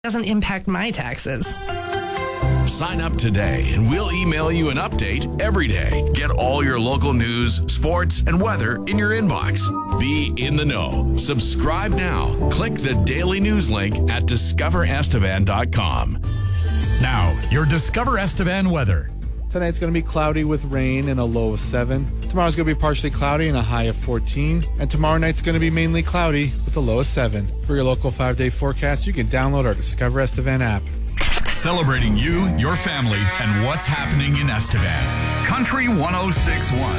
doesn't impact my taxes. Sign up today and we'll email you an update every day. Get all your local news, sports, and weather in your inbox. Be in the know. Subscribe now. Click the daily news link at discoverestevan.com. Now, your Discover Estevan weather. Tonight's going to be cloudy with rain and a low of 7. Tomorrow's going to be partially cloudy and a high of 14. And tomorrow night's going to be mainly cloudy with a low of 7. For your local 5-day forecast, you can download our Discover Estevan app. Celebrating you, your family, and what's happening in Estevan. Country 106.1.